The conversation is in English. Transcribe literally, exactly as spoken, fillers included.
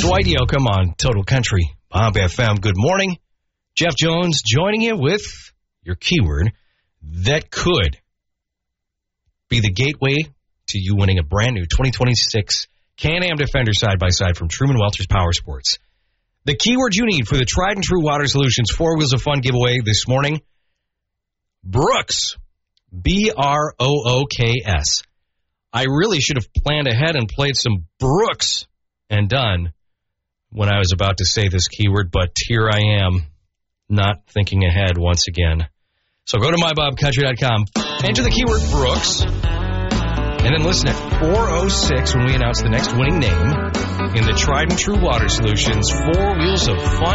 Dwight Yoakam on Total Country, Bob F M. Good morning. Jeff Jones joining you with your keyword that could be the gateway to you winning a brand new twenty twenty-six Can-Am Defender side-by-side from Truman Welters Power Sports. The keyword you need for the tried and true Water Solutions Four Wheels of Fun giveaway this morning, Brooks. B R O O K S. I really should have planned ahead and played some Brooks and Dunn when I was about to say this keyword, but here I am, not thinking ahead once again. So go to my bob country dot com, enter the keyword Brooks, and then listen at four oh six when we announce the next winning name in the tried and true Water Solutions Four Wheels of Fun